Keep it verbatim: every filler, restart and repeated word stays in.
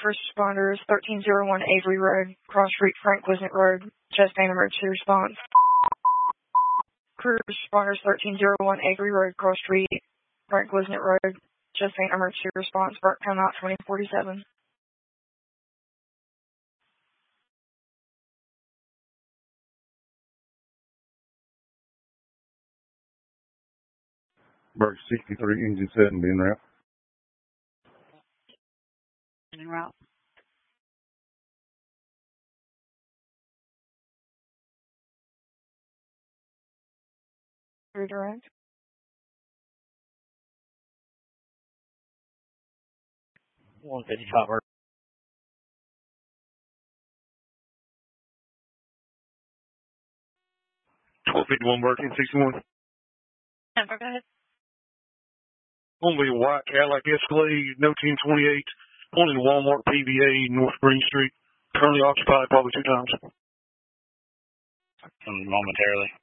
first responders, thirteen oh one Avery Road, Cross Street, Frank Wisnett Road, chest pain emergency response. Crew responders, thirteen oh one Avery Road, Cross Street, Frank Wisnett Road, chest pain emergency response, Burke timeout twenty forty-seven. Burke sixty-three, engine seven, being route. En route. Redirect. one fifty-five, Burke. twelve fifty-one, Burke, N sixty-one. Yeah, go ahead. Gonna be a white Cadillac Escalade, no ten twenty-eight, pulling to Walmart P V A, North Green Street. Currently occupied probably two times. Momentarily.